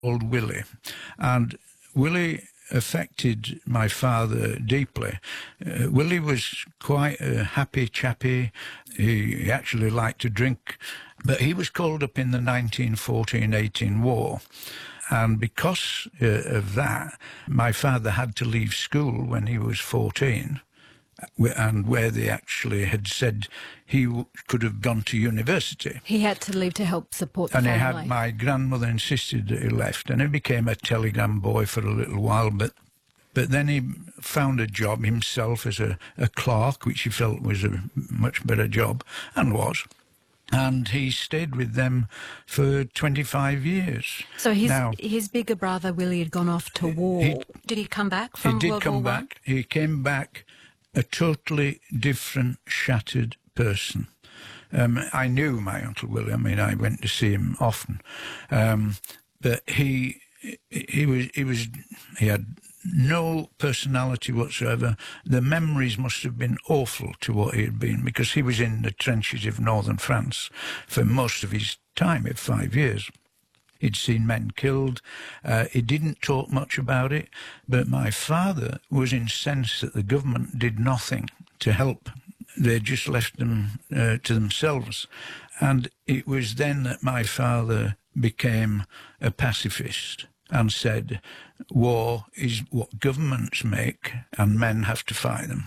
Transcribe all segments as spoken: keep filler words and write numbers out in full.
called Willie. And Willie affected my father deeply. Uh, Willie was quite a happy chappy. He, he actually liked to drink, but he was called up in the nineteen fourteen eighteen war. And because uh, of that, my father had to leave school when he was fourteen, and where they actually had said he w- could have gone to university. He had to leave to help support the and family. And he had, my grandmother insisted that he left, and he became a telegram boy for a little while, but but then he found a job himself as a, a clerk, which he felt was a much better job, and was. And he stayed with them for twenty-five years. So his now, his bigger brother, Willie, had gone off to war. He, did he come back from World War One? He did come back. He came back a totally different, shattered person. Um, I knew my Uncle Willie. I mean, I went to see him often. Um, but he he was he was he had no personality whatsoever. The memories must have been awful to what he had been, because he was in the trenches of northern France for most of his time, at five years. He'd seen men killed. Uh, he didn't talk much about it, but my father was incensed that the government did nothing to help. They just left them uh, to themselves. And it was then that my father became a pacifist and said, war is what governments make, and men have to fight them.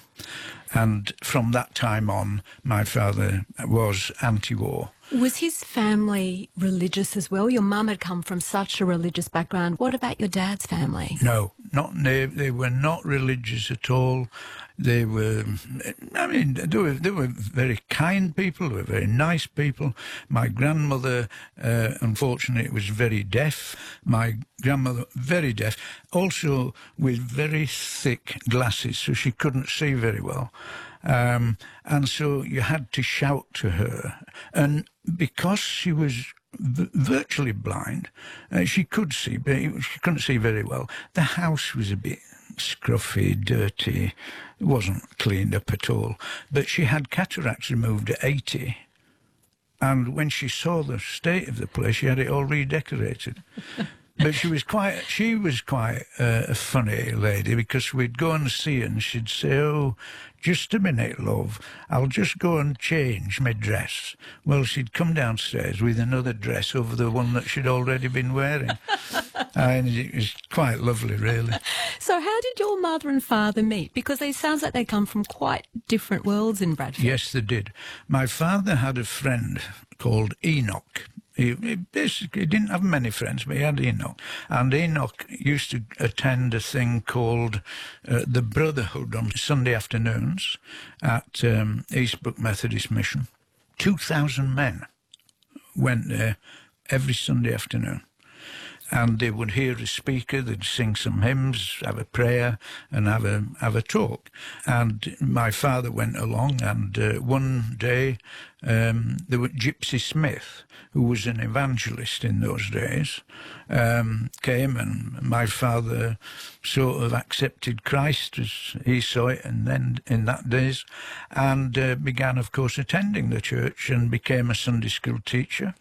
And from that time on, my father was anti-war. Was his family religious as well? Your mum had come from such a religious background. What about your dad's family? No, not they, they were not religious at all. They were, I mean, they were, they were very kind people, they were very nice people. My grandmother, uh, unfortunately, was very deaf. My grandmother, very deaf, also with very thick glasses, so she couldn't see very well. Um, and so you had to shout to her. And because she was v- virtually blind, uh, she could see, but she couldn't see very well. The house was a bit scruffy, dirty. It wasn't cleaned up at all. But she had cataracts removed at eighty. And when she saw the state of the place, she had it all redecorated. But she was quite, she was quite uh, a funny lady, because we'd go and see her and she'd say, oh, just a minute, love, I'll just go and change my dress. Well, she'd come downstairs with another dress over the one that she'd already been wearing. And it was quite lovely, really. So how did your mother and father meet? Because it sounds like they come from quite different worlds in Bradford. Yes, they did. My father had a friend called Enoch. He, he basically didn't have many friends, but he had Enoch. And Enoch used to attend a thing called uh, the Brotherhood on Sunday afternoons at um, Eastbrook Methodist Mission. Two thousand men went there every Sunday afternoon. And they would hear a speaker, they'd sing some hymns, have a prayer, and have a have a talk. And my father went along, and uh, one day um, there was Gypsy Smith, who was an evangelist in those days, um, came, and my father sort of accepted Christ as he saw it, and then in that days, and uh, began, of course, attending the church and became a Sunday school teacher.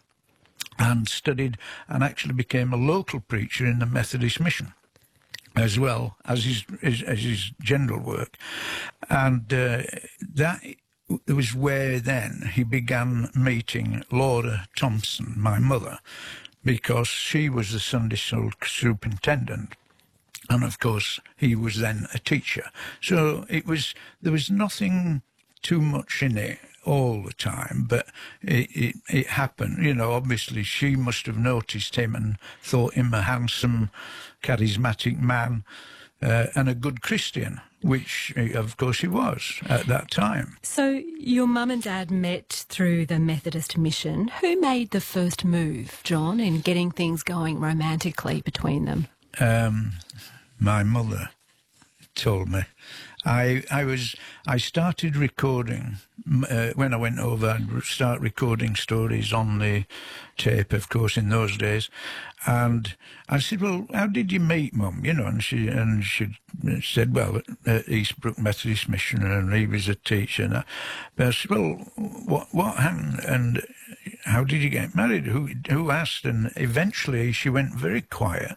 And studied and actually became a local preacher in the Methodist Mission, as well as his, his, as his general work. And uh, that was where then he began meeting Laura Thompson, my mother, because she was the Sunday school superintendent. And, of course, he was then a teacher. So it was there was nothing too much in it all the time, but it, it, it happened. You know, obviously she must have noticed him and thought him a handsome, charismatic man uh, and a good Christian, which, of course, he was at that time. So your mum and dad met through the Methodist Mission. Who made the first move, John, in getting things going romantically between them? Um, my mother told me. I I was I started recording uh, when I went over. I'd start recording stories on the tape, of course, in those days. And I said, "Well, how did you meet, Mum?" You know, and she and she said, "Well, at Eastbrook Methodist Mission, and he was a teacher." And I, but I said, "Well, what what happened?" And how did you get married? Who who asked? And eventually she went very quiet.